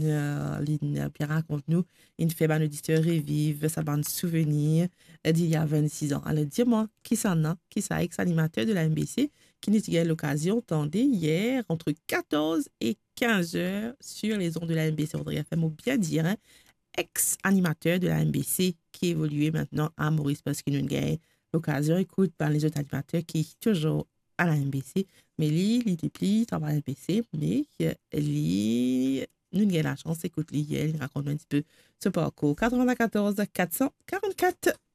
bien raconte-nous, une fait ban auditeur revive sa bande souvenir d'il y a 26 ans. Alors, dis-moi, qui s'en a, qui ça, ex-animateur de la MBC, qui nous a eu l'occasion, tendez hier, entre 14 et 15 heures sur les ondes de la MBC. On devrait faire bien dire, hein, ex-animateur de la MBC qui évolue maintenant à Maurice parce qu'il nous gagne l'occasion, écoute, par les autres animateurs qui toujours à la MBC, mais lui, il déplie, travaille à la MBC, mais lui, nous avons la chance, écoute, lui, il raconte un petit peu ce parcours. 94 444